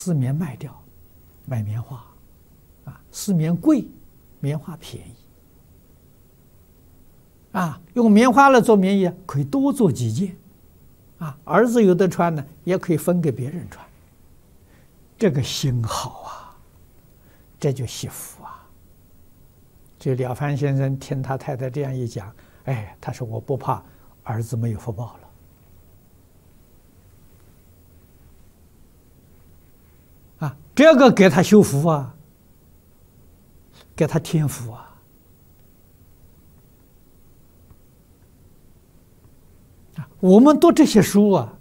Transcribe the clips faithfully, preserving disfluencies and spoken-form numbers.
丝棉卖掉，买棉花，啊，丝棉贵，棉花便宜，啊，用棉花来做棉衣可以多做几件，啊，儿子有的穿呢，也可以分给别人穿，这个心好啊，这就惜福啊。这了凡先生听他太太这样一讲，哎，他说我不怕儿子没有福报了。 啊，这个给他修福啊，给他添福啊！啊，我们读这些书啊，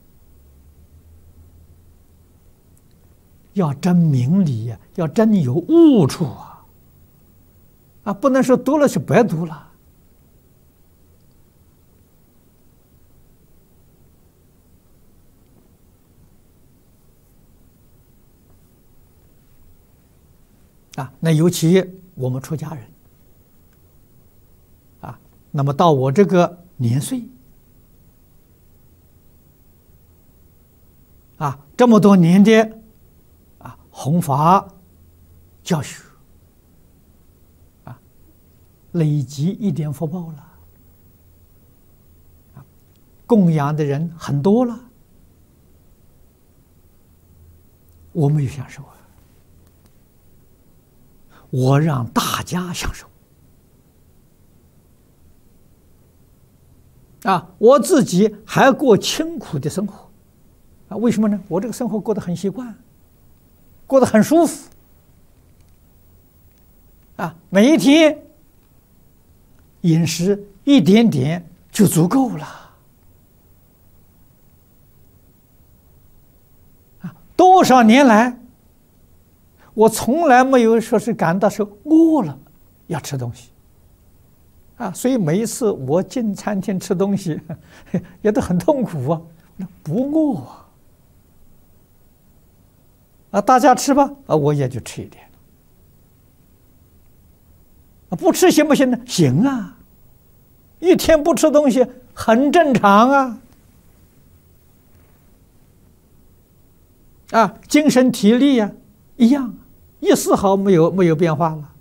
要真明理呀、啊，要真有悟处啊！啊，不能说读了就白读了。 啊，那尤其我们出家人，啊，那么到我这个年岁，啊，这么多年的啊弘法教学，啊，累积一点福报了，啊，供养的人很多了，我没有享受啊。 我让大家享受啊！我自己还过清苦的生活啊？为什么呢？我这个生活过得很习惯，过得很舒服啊！每一天饮食一点点就足够了啊！多少年来。 我从来没有说是感到是饿了要吃东西，啊，所以每一次我进餐厅吃东西，也都很痛苦啊，不饿啊，啊，大家吃吧，啊，我也就吃一点，啊，不吃行不行呢？行啊，一天不吃东西很正常啊，啊，精神体力呀、啊、一样。 一丝毫没有没有变化了，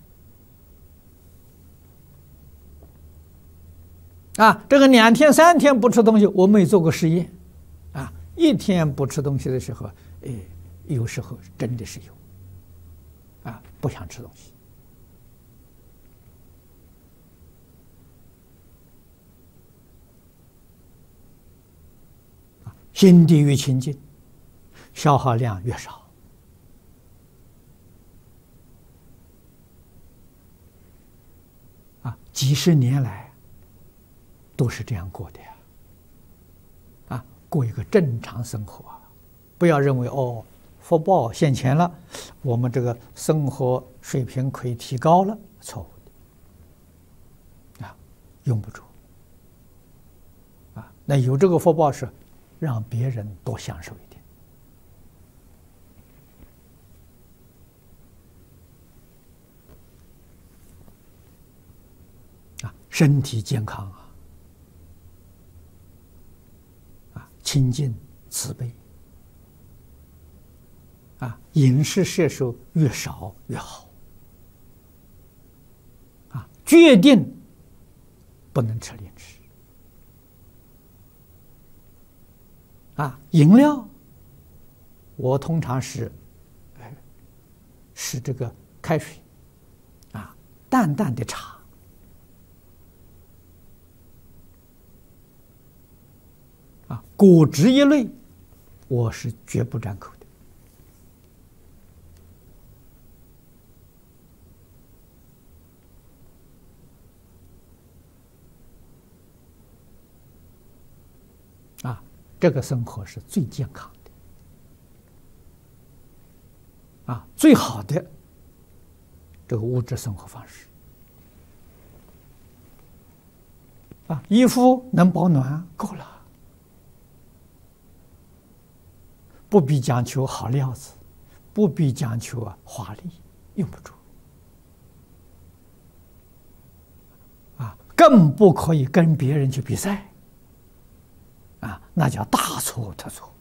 啊，这个两天三天不吃东西，我没做过实验，啊，一天不吃东西的时候，哎，有时候真的是有，啊，不想吃东西，啊，心地越清净，消耗量越少。 几十年来都是这样过的呀，啊，过一个正常生活啊，不要认为哦，福报现前了，我们这个生活水平可以提高了，错误的，啊，用不着，啊，那有这个福报是让别人多享受一点。 身体健康啊，啊，清净慈悲，啊，饮食摄受越少越好，啊，决定不能吃零食，啊，饮料，我通常是，哎，是这个开水，啊，淡淡的茶。 啊，果汁一类，我是绝不沾口的。啊，这个生活是最健康的，啊，最好的这个物质生活方式。啊，衣服能保暖够了。 不必讲求好料子，不必讲求啊华丽，用不着。啊，更不可以跟别人去比赛。啊，那叫大错特错。